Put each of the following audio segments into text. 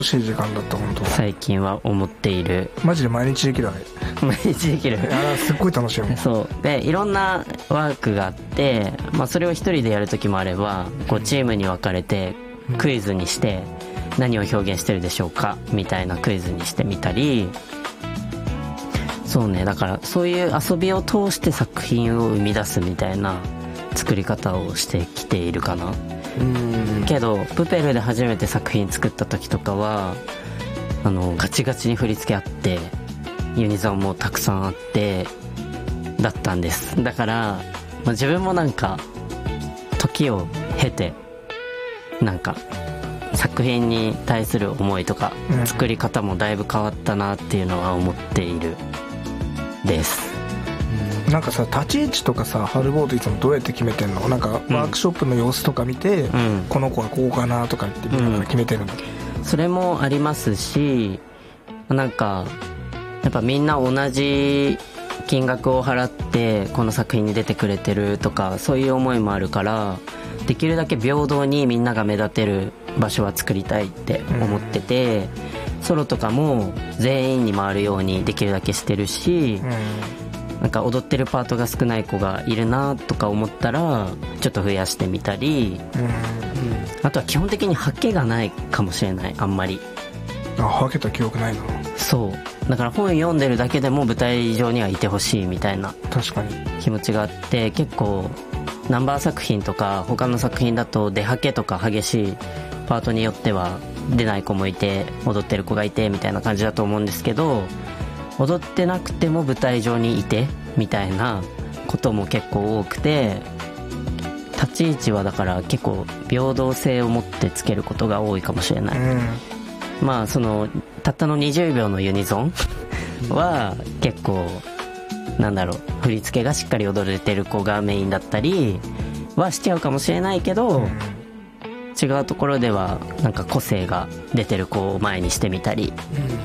しい時間だった。本当最近は思っている。 マジで毎日できるあれ。 毎日できる。 すっごい楽しいもん。 そうで、いろんなワークがあって、それを一人でやる時もあれば、こうチームに分かれてクイズにして何を表現してるでしょうかみたいなクイズにしてみたり、そうね、だからそういう遊びを通して作品を生み出すみたいな作り方をしてきているかな。けどプペルで初めて作品作った時とかはガチガチに振り付けあってユニゾンもたくさんあってだったんです。だから、自分もなんか時を経てなんか作品に対する思いとか作り方もだいぶ変わったなっていうのは思っているです。 なんかさ、立ち位置とかさ、ハルボードいつもどうやって決めてんの？なんかワークショップの様子とか見て、この子はこうかなとかって見ながら決めてるの？ それもありますし、なんかやっぱみんな同じ金額を払ってこの作品に出てくれてるとか、そういう思いもあるから、できるだけ平等にみんなが目立てる場所は作りたいって思ってて、ソロとかも全員に回るようにできるだけしてるし、なんか踊ってるパートが少ない子がいるなとか思ったらちょっと増やしてみたり、あとは基本的にハケがないかもしれない。あんまりハケた記憶ないな。 そうだから本読んでるだけでも舞台上にはいてほしいみたいな確かに気持ちがあって、結構ナンバー作品とか他の作品だと出ハケとか激しいパートによっては出ない子もいて踊ってる子がいてみたいな感じだと思うんですけど、踊ってなくても舞台上にいてみたいなことも結構多くて、立ち位置はだから結構平等性を持ってつけることが多いかもしれない。そのたったの20秒のユニゾンは結構なんだろう、振り付けがしっかり踊れてる子がメインだったりはしちゃうかもしれないけど、違うところではなんか個性が出てる子を前にしてみたり、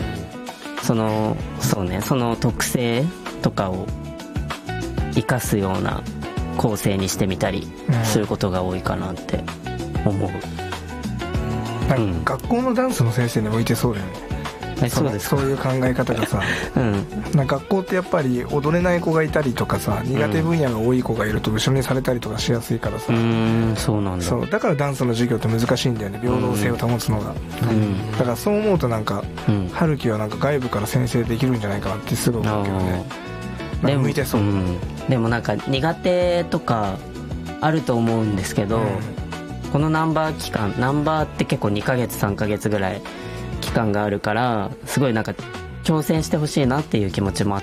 そうね、その特性とかを生かすような構成にしてみたりすることが多いかなって思う。 なんか学校のダンスの先生に向いてそうだよね。 そうですか。 そういう考え方がさ、なんか学校ってやっぱり踊れない子がいたりとかさ、苦手分野が多い子がいると後ろにされたりとかしやすいからさ、 そうなんだ。 そうだからダンスの授業って難しいんだよね、平等性を保つのが。だからそう思うとなんか、春樹はなんか外部から先生できるんじゃないかなってすぐ思うけどね。なんか向いてそう。 でもなんか苦手とかあると思うんですけど、このナンバー期間、ナンバーって結構2ヶ月3ヶ月ぐらい期間があるから、すごいなんか挑戦してほしいなっていう気持ちもあって、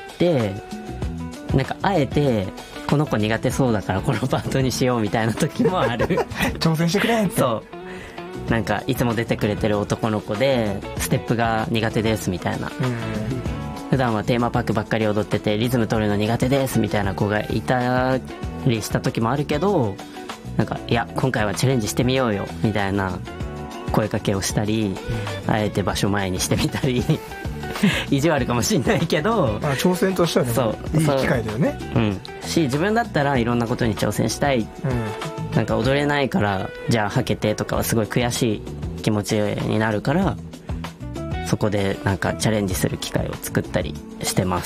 なんかあえてこの子苦手そうだからこのパートにしようみたいな時もある挑戦してくれって。 そうなんかいつも出てくれてる男の子でステップが苦手ですみたいな、普段はテーマパークばっかり踊っててリズム取るの苦手ですみたいな子がいたりした時もあるけど、なんかいや今回はチャレンジしてみようよみたいな声かけをしたり、あえて場所前にしてみたり意地悪かもしんないけど、 挑戦としてはね、いい機会だよね。 し自分だったらいろんなことに挑戦したい、なんか踊れないからじゃあはけてとかはすごい悔しい気持ちになるから、そこでなんかチャレンジする機会を作ったりしてます。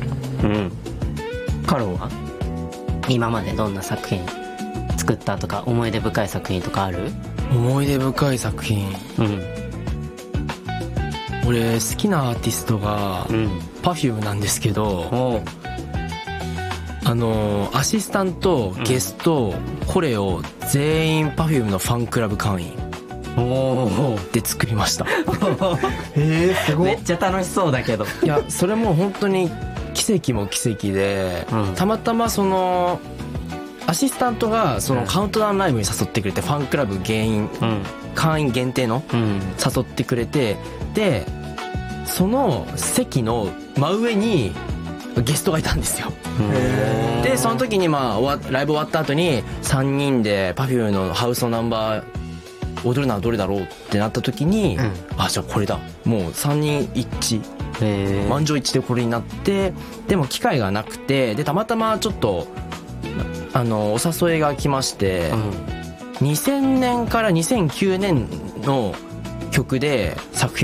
カロンは今までどんな作品作ったとか思い出深い作品とかある？ 思い出深い作品、俺好きなアーティストが Perfume なんですけど、アシスタント、ゲスト、コレオ全員 Perfume のファンクラブ会員で作りました。 すごい。 めっちゃ楽しそうだけど。 いやそれも本当に奇跡も奇跡で、たまたまそのアシスタントがそのカウントダウンライブに誘ってくれて、ファンクラブ会員限定の誘ってくれて、でその席の真上にゲストがいたんですよ。でその時にライブ終わった後に3人で Perfume のハウスのナンバー踊るのはどれだろうってなった時に、じゃあこれだ、もう3人一致、満場一致でこれになって、でも機会がなくて、でたまたまちょっとお誘いが来まして、2000年から2009年の曲で作品